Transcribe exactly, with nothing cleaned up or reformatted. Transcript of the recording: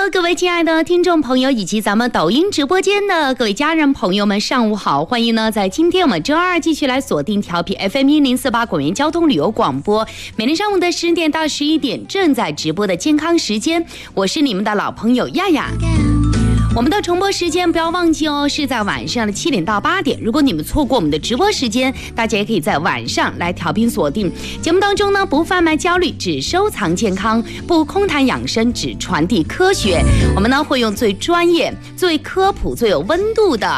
各位亲爱的听众朋友以及咱们抖音直播间的各位家人朋友们，上午好！欢迎呢在今天我们周二继续来锁定调频 F M 一零四八广元交通旅游广播，每天上午的十点到十一点正在直播的健康时间，我是你们的老朋友亚亚。我们的重播时间不要忘记哦，是在晚上的七点到八点。如果你们错过我们的直播时间，大家也可以在晚上来调频锁定。节目当中呢，不贩卖焦虑，只收藏健康；不空谈养生，只传递科学。我们呢会用最专业、最科普、最有温度的